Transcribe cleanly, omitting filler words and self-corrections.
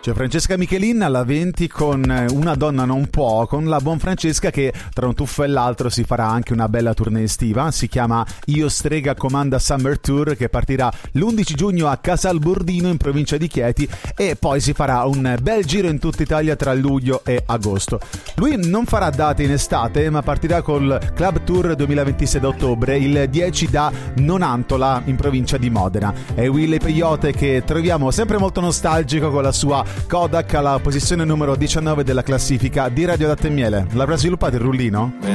C'è Francesca Michelin alla 20 con Una donna non può, con la buon Francesca che tra un tuffo e l'altro si farà anche una bella tournée estiva. Si chiama Io Strega Comanda Summer Tour, che partirà l'11 giugno a Casalbordino in provincia di Chieti e poi si farà un bel giro in tutta Italia tra luglio e agosto. Lui non farà date in estate, ma partirà col Club Tour 2026 d'ottobre, il 10 da Nonantola in provincia di Modena. È Willy Peyote che troviamo sempre molto nostalgico con la sua Kodak alla posizione numero 19 della classifica di Radio Latte e Miele. L'avrà sviluppato il rullino?